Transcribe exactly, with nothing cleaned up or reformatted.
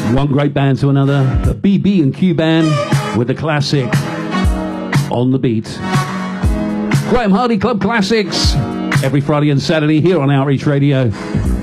One great band to another. The B B and Q band with the classic On the Beat. Graham Hardy Club Classics every Friday and Saturday here on Outreach Radio.